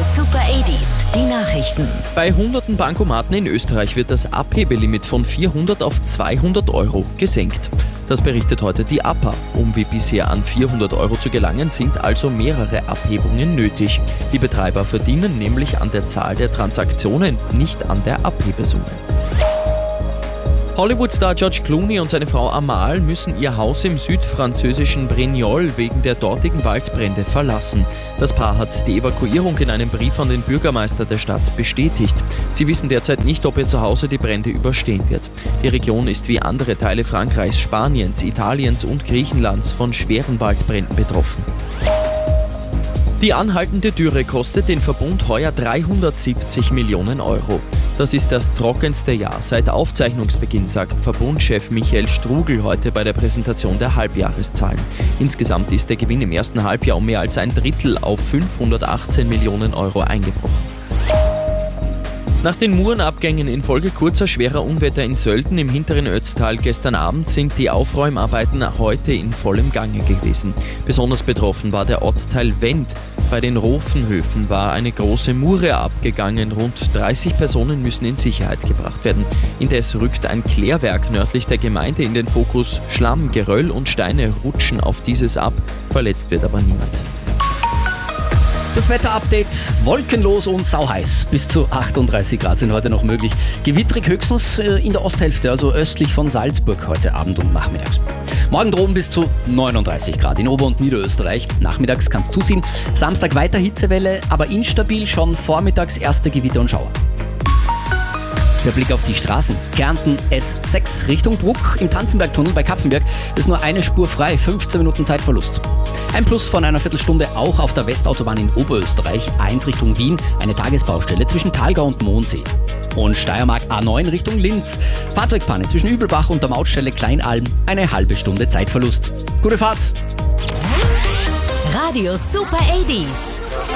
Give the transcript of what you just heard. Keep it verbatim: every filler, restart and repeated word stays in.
Super achtziger, die Nachrichten. Bei hunderten Bankomaten in Österreich wird das Abhebelimit von vierhundert auf zweihundert Euro gesenkt. Das berichtet heute die A P A. Um wie bisher an vierhundert Euro zu gelangen, sind also mehrere Abhebungen nötig. Die Betreiber verdienen nämlich an der Zahl der Transaktionen, nicht an der Abhebesumme. Hollywood-Star George Clooney und seine Frau Amal müssen ihr Haus im südfranzösischen Brignoles wegen der dortigen Waldbrände verlassen. Das Paar hat die Evakuierung in einem Brief an den Bürgermeister der Stadt bestätigt. Sie wissen derzeit nicht, ob ihr Zuhause die Brände überstehen wird. Die Region ist wie andere Teile Frankreichs, Spaniens, Italiens und Griechenlands von schweren Waldbränden betroffen. Die anhaltende Dürre kostet den Verbund heuer dreihundertsiebzig Millionen Euro. Das ist das trockenste Jahr seit Aufzeichnungsbeginn, sagt Verbundchef Michael Strugl heute bei der Präsentation der Halbjahreszahlen. Insgesamt ist der Gewinn im ersten Halbjahr um mehr als ein Drittel auf fünfhundertachtzehn Millionen Euro eingebrochen. Nach den Murenabgängen infolge kurzer schwerer Unwetter in Sölden im hinteren Ötztal gestern Abend sind die Aufräumarbeiten heute in vollem Gange gewesen. Besonders betroffen war der Ortsteil Wendt. Bei den Rofenhöfen war eine große Mure abgegangen. Rund dreißig Personen müssen in Sicherheit gebracht werden. Indes rückt ein Klärwerk nördlich der Gemeinde in den Fokus. Schlamm, Geröll und Steine rutschen auf dieses ab. Verletzt wird aber niemand. Das Wetterupdate: wolkenlos und sauheiß. Bis zu achtunddreißig Grad sind heute noch möglich. Gewittrig höchstens in der Osthälfte, also östlich von Salzburg heute Abend und nachmittags. Morgen drohen bis zu neununddreißig Grad in Ober- und Niederösterreich. Nachmittags kann es zuziehen. Samstag weiter Hitzewelle, aber instabil, schon vormittags erste Gewitter und Schauer. Der Blick auf die Straßen. Kärnten S sechs Richtung Bruck im Tanzenbergtunnel bei Kapfenberg ist nur eine Spur frei, fünfzehn Minuten Zeitverlust. Ein Plus von einer Viertelstunde auch auf der Westautobahn in Oberösterreich, eins Richtung Wien, eine Tagesbaustelle zwischen Thalgau und Mondsee. Und Steiermark A neun Richtung Linz. Fahrzeugpanne zwischen Übelbach und der Mautstelle Kleinalm, eine halbe Stunde Zeitverlust. Gute Fahrt! Radio Super achtziger.